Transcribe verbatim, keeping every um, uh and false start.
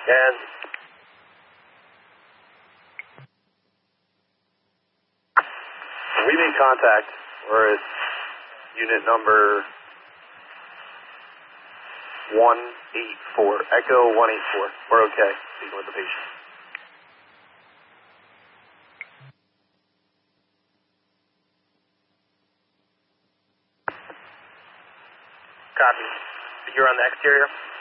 And we made contact. We're at unit number one eight four, Echo one eight four. We're okay, speaking with the patient. Copy. You're on the exterior?